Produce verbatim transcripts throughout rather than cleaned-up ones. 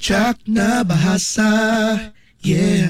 Cakna Bahasa. Yeah.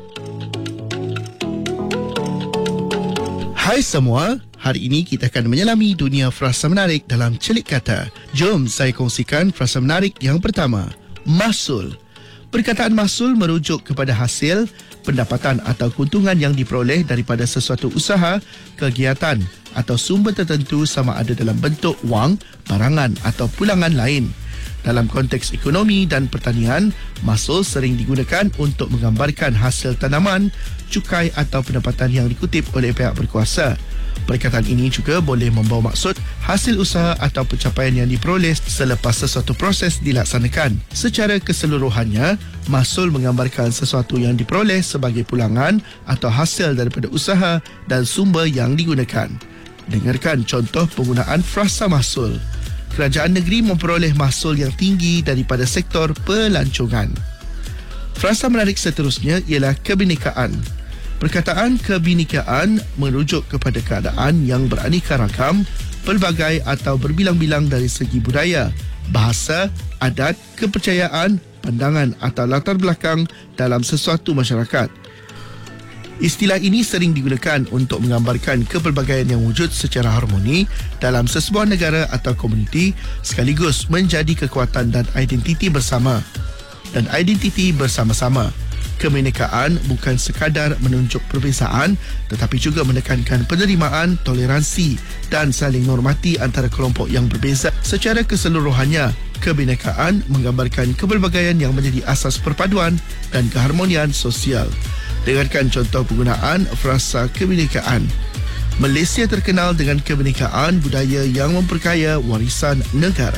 Hai semua, hari ini kita akan menyelami dunia frasa menarik dalam Celik Kata. Jom saya kongsikan frasa menarik yang pertama, mahsul. Perkataan mahsul merujuk kepada hasil, pendapatan atau keuntungan yang diperoleh daripada sesuatu usaha, kegiatan atau sumber tertentu sama ada dalam bentuk wang, barangan atau pulangan lain. Dalam konteks ekonomi dan pertanian, mahsul sering digunakan untuk menggambarkan hasil tanaman, cukai atau pendapatan yang dikutip oleh pihak berkuasa. Perkataan ini juga boleh membawa maksud hasil usaha atau pencapaian yang diperoleh selepas sesuatu proses dilaksanakan. Secara keseluruhannya, mahsul menggambarkan sesuatu yang diperoleh sebagai pulangan atau hasil daripada usaha dan sumber yang digunakan. Dengarkan contoh penggunaan frasa mahsul. Kerajaan negeri memperoleh mahsul yang tinggi daripada sektor pelancongan. Frasa menarik seterusnya ialah kebinekaan. Perkataan kebinekaan merujuk kepada keadaan yang beraneka ragam, pelbagai atau berbilang-bilang dari segi budaya, bahasa, adat, kepercayaan, pandangan atau latar belakang dalam sesuatu masyarakat. Istilah ini sering digunakan untuk menggambarkan kepelbagaian yang wujud secara harmoni dalam sesebuah negara atau komuniti sekaligus menjadi kekuatan dan identiti bersama dan identiti bersama-sama. Kebinekaan bukan sekadar menunjuk perbezaan tetapi juga menekankan penerimaan, toleransi dan saling menghormati antara kelompok yang berbeza. Secara keseluruhannya, kebinekaan menggambarkan kepelbagaian yang menjadi asas perpaduan dan keharmonian sosial. Dengarkan contoh penggunaan frasa kebinekaan. Malaysia terkenal dengan kebinekaan budaya yang memperkaya warisan negara.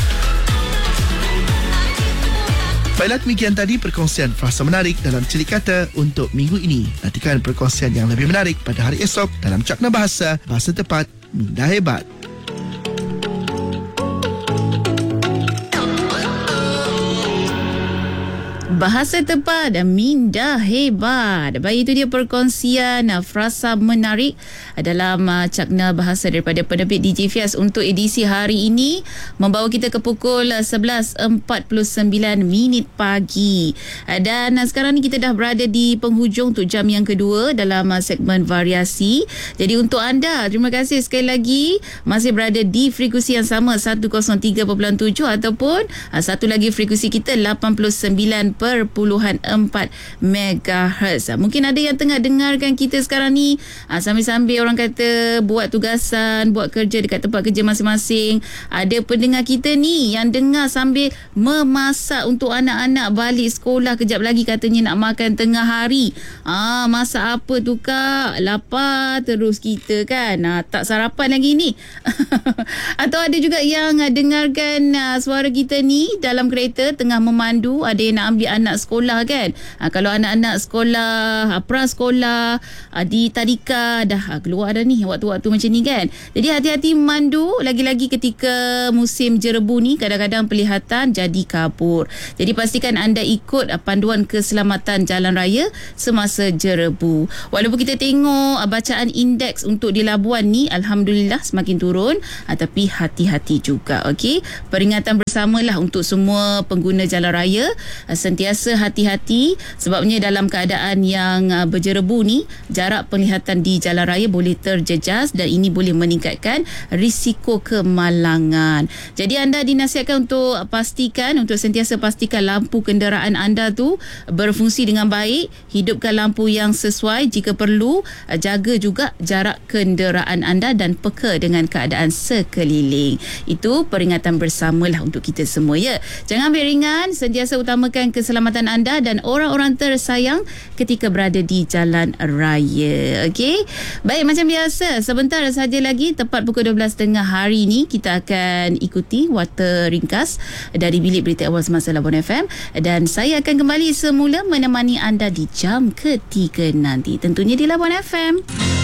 Baiklah, demikian tadi perkongsian frasa menarik dalam Celik Kata untuk minggu ini. Nantikan perkongsian yang lebih menarik pada hari esok dalam Cakna Bahasa, Bahasa Tepat, Minda Hebat. Bahasa Tepat dan Minda Hebat. Baik, itu dia perkongsian uh, frasa menarik dalam uh, Cakna Bahasa daripada penerbit D J Fias untuk edisi hari ini, membawa kita ke pukul uh, sebelas empat puluh sembilan minit pagi. Uh, dan uh, sekarang ni kita dah berada di penghujung untuk jam yang kedua dalam uh, segmen variasi. Jadi untuk anda, terima kasih sekali lagi masih berada di frekuensi yang sama seratus tiga perpuluhan tujuh ataupun uh, satu lagi frekuensi kita lapan puluh sembilan perpuluhan empat megahertz. Mungkin ada yang tengah dengarkan kita sekarang ni sambil-sambil orang kata buat tugasan, buat kerja dekat tempat kerja masing-masing. Ada pendengar kita ni yang dengar sambil memasak untuk anak-anak balik sekolah. Kejap lagi katanya nak makan tengah hari. Ah, masak apa tu kak? Lapar terus kita kan. Ah, tak sarapan lagi ni. Atau ada juga yang dengarkan suara kita ni dalam kereta tengah memandu. Ada yang nak ambil anak sekolah kan. Ha, kalau anak-anak sekolah, ha, prasekolah, ha, di tadika dah ha, keluar dah ni waktu-waktu macam ni kan. Jadi hati-hati memandu, lagi-lagi ketika musim jerebu ni kadang-kadang pelihatan jadi kabur. Jadi pastikan anda ikut ha, panduan keselamatan jalan raya semasa jerebu. Walaupun kita tengok ha, bacaan indeks untuk di Labuan ni alhamdulillah semakin turun, ha, tapi hati-hati juga. Okey, peringatan bersamalah untuk semua pengguna jalan raya, ha, sentiasa hati-hati sebabnya dalam keadaan yang uh, berjerebu ni jarak penglihatan di jalan raya boleh terjejas dan ini boleh meningkatkan risiko kemalangan. Jadi anda dinasihatkan untuk pastikan untuk sentiasa pastikan lampu kenderaan anda tu berfungsi dengan baik, hidupkan lampu yang sesuai jika perlu, uh, jaga juga jarak kenderaan anda dan peka dengan keadaan sekeliling. Itu peringatan bersamalah untuk kita semua ya. Jangan ambil ringan, sentiasa utamakan keselamatan anda dan orang-orang tersayang ketika berada di jalan raya. Okey. Baik, macam biasa, sebentar saja lagi tepat pukul dua belas tiga puluh hari ini kita akan ikuti warta ringkas dari Bilik Berita Awal Semasa Labuan F M dan saya akan kembali semula menemani anda di jam ketiga nanti, tentunya di Labuan F M.